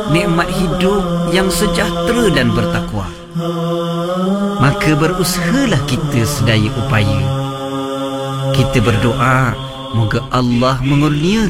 nikmat hidup yang sejahtera dan bertakwa. Maka berusahalah kita sedaya upaya. Kita berdoa moga Allah mengurniakan